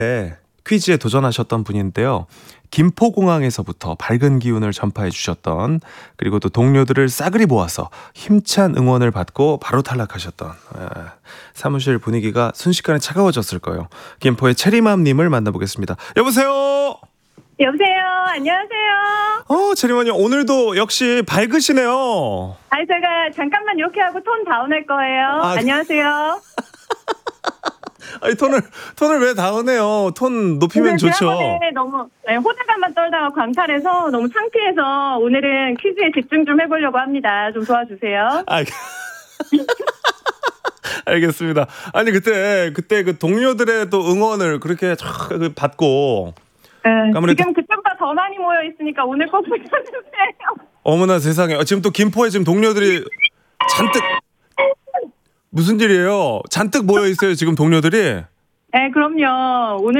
네, 퀴즈에 도전하셨던 분인데요. 김포공항에서부터 밝은 기운을 전파해 주셨던, 그리고 또 동료들을 싸그리 모아서 힘찬 응원을 받고 바로 탈락하셨던, 사무실 분위기가 순식간에 차가워졌을 거예요. 김포의 체리맘님을 만나보겠습니다. 여보세요. 여보세요. 안녕하세요. 체리맘님 오늘도 역시 밝으시네요. 제가 잠깐만 이렇게 하고 톤 다운할 거예요. 안녕하세요. 아니 톤을 왜 다운해요? 톤 높이면 좋죠. 지난번에 너무 호들갑만 떨다가 광탈해서 너무 창피해서 오늘은 퀴즈에 집중 좀 해보려고 합니다. 좀 도와주세요. 알겠습니다. 아니 그때 그 동료들의 또 응원을 그렇게 받고. 지금 그때보다 더 많이 모여 있으니까 오늘 꼭 붙여주세요. 어머나 세상에. 지금 또 김포에 지금 동료들이 잔뜩. 무슨 일이에요? 잔뜩 모여 있어요 지금 동료들이. 네, 그럼요. 오늘